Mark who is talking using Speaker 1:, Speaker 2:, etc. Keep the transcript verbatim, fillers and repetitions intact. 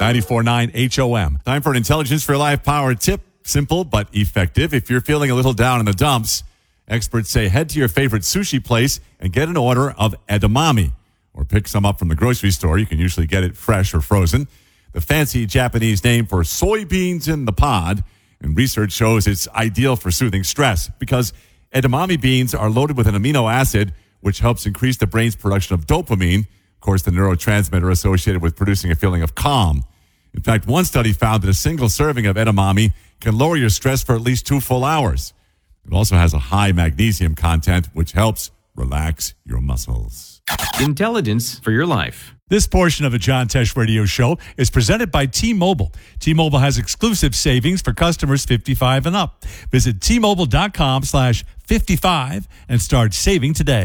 Speaker 1: ninety-four point nine H O M. Time for an Intelligence for Life power tip. Simple but effective. If you're feeling a little down in the dumps, experts say head to your favorite sushi place and get an order of edamame. Or pick some up from the grocery store. You can usually get it fresh or frozen. The fancy Japanese name for soybeans in the pod. And research shows it's ideal for soothing stress because edamame beans are loaded with an amino acid which helps increase the brain's production of dopamine, of course, the neurotransmitter associated with producing a feeling of calm. In fact, one study found that a single serving of edamame can lower your stress for at least two full hours. It also has a high magnesium content, which helps relax your muscles.
Speaker 2: Intelligence for your life.
Speaker 3: This portion of the John Tesh Radio Show is presented by T-Mobile. T-Mobile has exclusive savings for customers fifty-five and up. Visit T Mobile dot com slash fifty-five and start saving today.